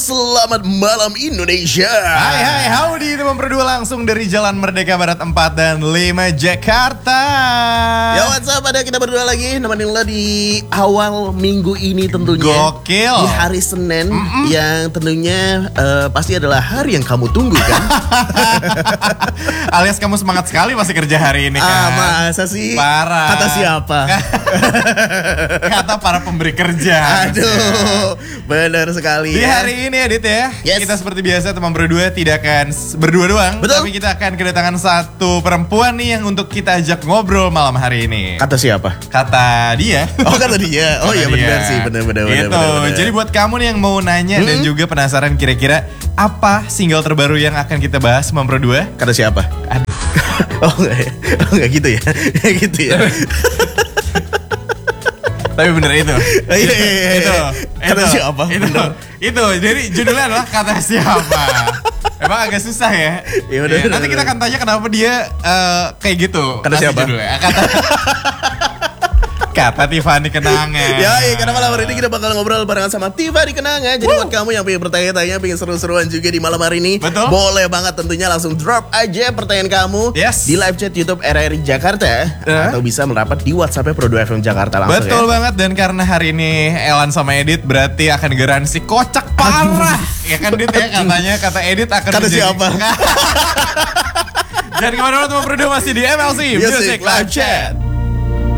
selamat malam Indonesia. Hai, howdy teman berdua langsung dari Jalan Merdeka Barat 4 dan 5 Jakarta. Ya what's up, ada kita berdua lagi nemenin lo di awal minggu ini tentunya. Gokil. Di hari Senin yang tentunya pasti adalah hari yang kamu tunggu kan. Alias kamu semangat sekali masih kerja hari ini kan. Masa sih? Parah. Kata siapa? Kata para pemberi kerja. Aduh, benar sekali Di ya. hari ini Adit ya, Yes. kita seperti biasa teman berdua tidak akan berdua doang. Betul. Tapi kita akan kedatangan satu perempuan nih yang untuk kita ajak ngobrol malam hari ini. Kata siapa? Kata dia. Oh, kata dia. Oh iya, Kata benar dia. sih, benar. Gitu. Jadi buat kamu nih yang mau nanya dan juga penasaran kira-kira apa single terbaru yang akan kita bahas teman berdua? kata siapa? Aduh. Oh enggak gitu ya. Gitu ya. Tapi bener itu. Iya. Kata siapa? Itu. Jadi judulnya adalah kata siapa. Emang agak susah ya. Iya, bener. Nanti kita akan tanya kenapa dia kayak gitu. Kata Kasih siapa? judulnya. Kata Tiffany Kenangan. Ya, karena malam hari ini kita bakal ngobrol barengan sama Tiffany Kenangan. Jadi buat kamu yang pengen bertanya-tanya, pengen seru-seruan juga di malam hari ini, Betul. boleh banget tentunya langsung drop aja pertanyaan kamu Yes. di live chat YouTube RRI Jakarta atau bisa merapat di WhatsApp Pro 2 FM Jakarta langsung. Betul ya. banget, dan karena hari ini Elan sama Edit berarti akan garansi kocak parah. Ya kan Dit ya, katanya kata Edit akan Kata siapa? Jangan kemana-mana teman berdua, masih di MLC Music Live Chat.